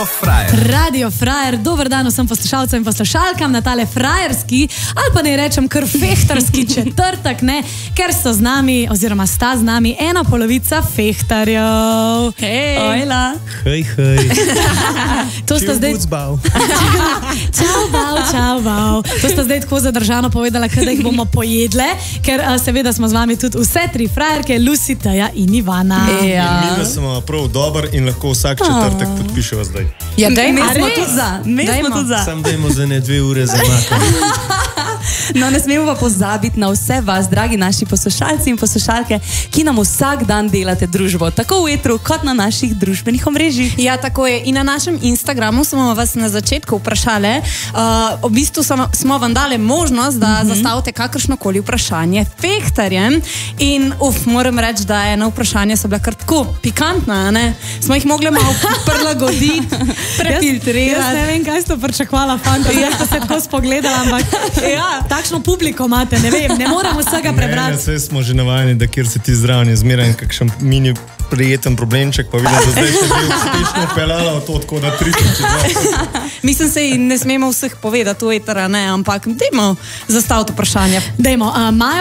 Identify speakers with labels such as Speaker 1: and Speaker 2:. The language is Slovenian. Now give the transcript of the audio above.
Speaker 1: Radio Frajer, dober dan vsem poslušalcem in poslušalkam na tale frajerski, ali pa ne rečem kar fehtarski četrtek, ne, ker so z nami, oziroma sta z nami ena polovica fehtarjev.
Speaker 2: Hej!
Speaker 1: Ojla!
Speaker 3: Hej, hej!
Speaker 1: To sta zdaj... Čau, bau. To sta zdaj tako zadržano povedala, kada jih bomo pojedle, ker seveda smo z vami tudi vse tri frajerke, Lucy, Teja in Ivana.
Speaker 3: Ja. Mi smo prav dober in lahko vsak četrtek podpiševa zdaj.
Speaker 2: Ja, dajmo, smo tudi za.
Speaker 3: Sam dajmo za ne 2 ure za makam.
Speaker 2: No, ne smemo pa pozabiti na vse vas, dragi naši poslušalci in poslušalke, ki nam vsak dan delate družbo, tako v etru, kot na naših družbenih omrežjih.
Speaker 4: Ja, tako je. In na našem Instagramu smo vas na začetku vprašali, v bistvu smo vam dali možnost, da zastavite kakršnokoli vprašanje fehtarjem. In moram reči, da eno vprašanje so bila kar tako pikantna, ne? Smo jih mogli malo prilagoditi, prefiltrirati.
Speaker 1: Jaz ne vem, kaj ste pričakovala, fanta, jaz ste se tako spogledala, ampak ja, takšno publiko imate, ne vem, ne moram vsega prebrati.
Speaker 3: Ne, vse smo že navajeni, da kjer se ti zraven je zmeraj kakšen mini prijeten problemček, pa vidim, da zdaj se bi uspešno peljala v to, tako da 3-4.
Speaker 4: Mislim, se ne smemo vseh povedati v etera, ne, ampak dajmo zastaviti vprašanje.
Speaker 1: Dajmo,